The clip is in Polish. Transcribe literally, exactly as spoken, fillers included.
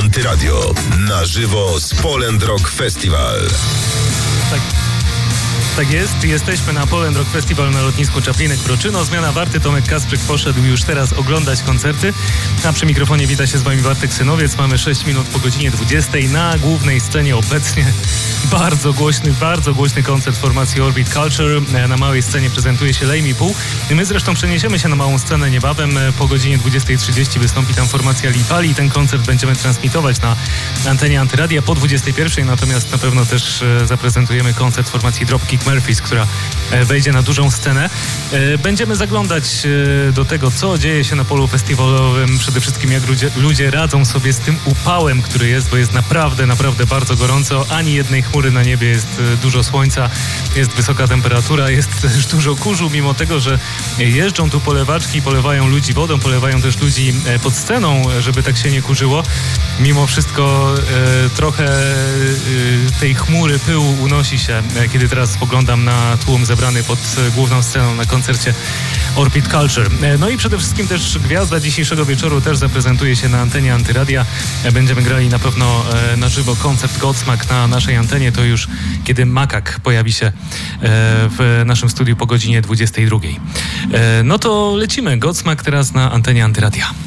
Antyradio. Na żywo z Poland Rock Festival. Tak. Tak jest, jesteśmy na Poland Rock Festival na lotnisku Czaplinek-Broczyno. Zmiana warty, Tomek Kasprzyk poszedł już teraz oglądać koncerty. A przy mikrofonie wita się z wami Bartek Synowiec. Mamy sześć minut po godzinie dwudziestej. Na głównej scenie obecnie bardzo głośny, bardzo głośny koncert formacji Orbit Culture. Na małej scenie prezentuje się Lame Pool. My zresztą przeniesiemy się na małą scenę niebawem. Po godzinie dwudziestej trzydzieści wystąpi tam formacja Lipali. Ten koncert będziemy transmitować na antenie Antyradia po dwudziestej pierwszej. Natomiast na pewno też zaprezentujemy koncert formacji Dropkick Murphys, która wejdzie na dużą scenę. Będziemy zaglądać do tego, co dzieje się na polu festiwalowym. Przede wszystkim jak ludzie, ludzie radzą sobie z tym upałem, który jest, bo jest naprawdę, naprawdę bardzo gorąco. Ani jednej chmury na niebie, jest dużo słońca, jest wysoka temperatura, jest też dużo kurzu, mimo tego, że jeżdżą tu polewaczki, polewają ludzi wodą, polewają też ludzi pod sceną, żeby tak się nie kurzyło. Mimo wszystko e, trochę e, tej chmury pyłu unosi się, e, kiedy teraz spoglądam na tłum zebrany pod e, główną sceną na koncercie Orbit Culture. E, no i przede wszystkim też gwiazda dzisiejszego wieczoru też zaprezentuje się na antenie Antyradia. E, będziemy grali na pewno e, na żywo koncert Godsmack na naszej antenie. To już kiedy Makak pojawi się e, w naszym studiu po godzinie dwudziestej drugiej. E, no to lecimy. Godsmack teraz na antenie Antyradia.